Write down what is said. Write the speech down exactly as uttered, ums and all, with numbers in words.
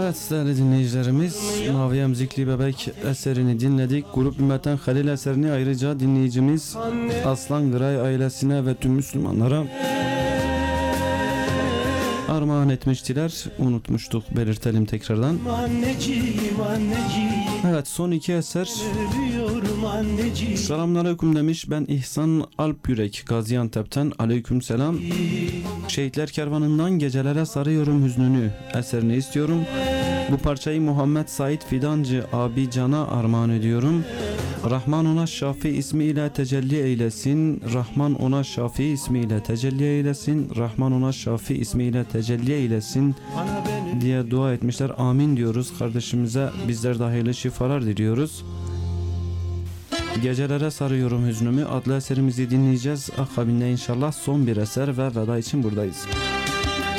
Evet değerli dinleyicilerimiz, Mavi Emzikli Bebek eserini dinledik. Grup Ümmetten Halil eserini ayrıca dinleyicimiz Aslan Gıray ailesine ve tüm Müslümanlara armağan etmiştiler. Unutmuştuk, belirtelim tekrardan. Evet, son iki eser. Selamünaleyküm demiş. Ben İhsan Alpyürek Gaziantep'ten. Aleykümselam. Şehitler Kervanı'ndan Gecelere Sarıyorum Hüznünü eserini istiyorum. Bu parçayı Muhammed Said Fidancı abi Can'a armağan ediyorum. Rahman ona Şafi ismiyle tecelli eylesin. Rahman ona Şafi ismiyle tecelli eylesin. Rahman ona Şafi ismiyle tecelli eylesin diye dua etmişler. Amin diyoruz kardeşimize. Bizler de hayırlı şifalar diliyoruz. Gecelere Sarıyorum Hüznümü adlı eserimizi dinleyeceğiz. Akabinde inşallah son bir eser ve veda için buradayız.